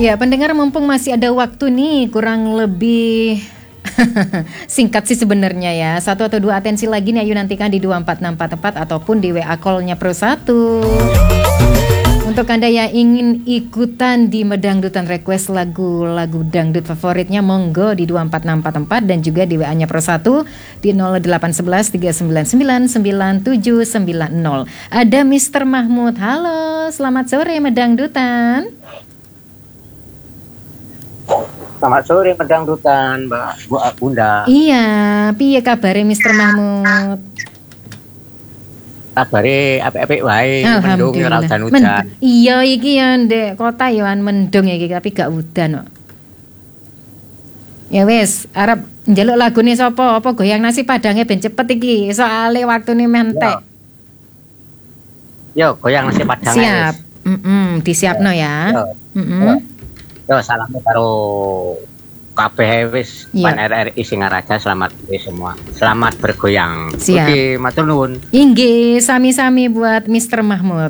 Ya, pendengar, mumpung masih ada waktu nih, kurang lebih singkat sih sebenarnya ya. 1 atau 2 atensi lagi nih ayo nantikan di 24644 ataupun di WA call-nya Pro 1. Untuk Anda yang ingin ikutan di Medangdutan request lagu-lagu dangdut favoritnya, monggo di 24644 dan juga di WA-nya Pro 1 di 0811 399 9790. Ada Mr. Mahmud. Halo, selamat sore Medangdutan. Selamat sore Medangdutan, Mbak Bu Bunda. Iya, piye kabare Mr. Mahmud? Kabare apik-apik wae, mendung ora udan-udan. Iya iki ya ndek kota ya mendung iki tapi gak udan kok. Ya wis, arep njaluk lagune sapa? Apa goyang nasi padange ben cepet iki, soale waktune mentek. Yo, goyang nasi padang. Siap. Disiapno ya. Yo, salam karo kabeh wis pan RRI Singaraja, selamat semua. Selamat bergoyang. Siap. Oke, matur nuwun. Inggih, sami-sami buat Mr. Mahmud.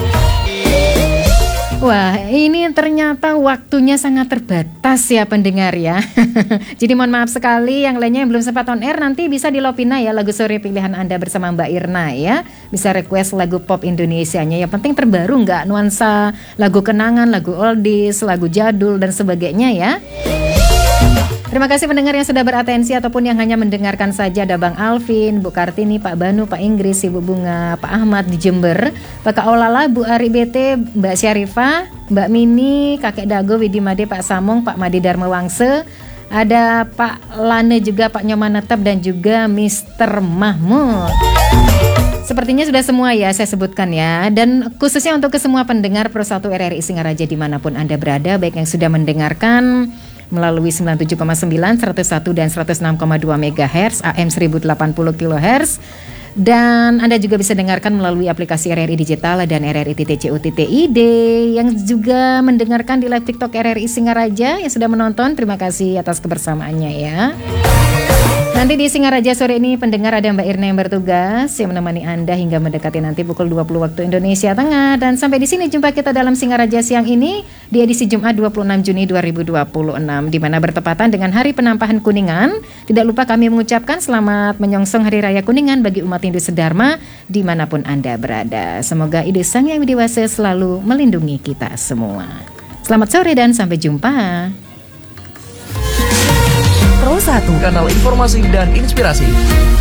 Wah, ini ternyata waktunya sangat terbatas ya pendengar ya. Jadi mohon maaf sekali, yang lainnya yang belum sempat on air nanti bisa di Lovina ya, lagu sore pilihan Anda bersama Mbak Irna ya. Bisa request lagu pop Indonesianya, yang penting terbaru, nggak nuansa lagu kenangan, lagu oldies, lagu jadul dan sebagainya ya. Terima kasih pendengar yang sudah beratensi ataupun yang hanya mendengarkan saja. Ada Bang Alvin, Bu Kartini, Pak Banu, Pak Inggris, Ibu Bunga, Pak Ahmad di Jember, Pak Kaolala, Bu Ari BT, Mbak Syarifah, Mbak Mini, Kakek Dago, Widi Made, Pak Samong, Pak Madi Dharma Wangse, ada Pak Lane juga, Pak Nyoman Netep dan juga Mr. Mahmud. Sepertinya sudah semua ya saya sebutkan ya. Dan khususnya untuk ke semua pendengar Pro 1 RRI Singaraja dimanapun Anda berada, baik yang sudah mendengarkan melalui 97,9, 101 dan 106,2 MHz, AM 1080 kHz. Dan Anda juga bisa dengarkan melalui aplikasi RRI Digital dan RRI.co.id, yang juga mendengarkan di live TikTok RRI Singaraja. Yang sudah menonton, terima kasih atas kebersamaannya ya. Nanti di Singaraja sore ini pendengar ada Mbak Irna yang bertugas yang menemani Anda hingga mendekati nanti pukul 20 waktu Indonesia Tengah. Dan sampai di sini jumpa kita dalam Singaraja siang ini di edisi Jumat 26 Juni 2026, di mana bertepatan dengan Hari Penampahan Kuningan. Tidak lupa kami mengucapkan selamat menyongsong Hari Raya Kuningan bagi umat Hindu Sedharma dimanapun Anda berada. Semoga Ide Sang Yang Widewasa selalu melindungi kita semua. Selamat sore dan sampai jumpa. Pro 1, kanal informasi dan inspirasi.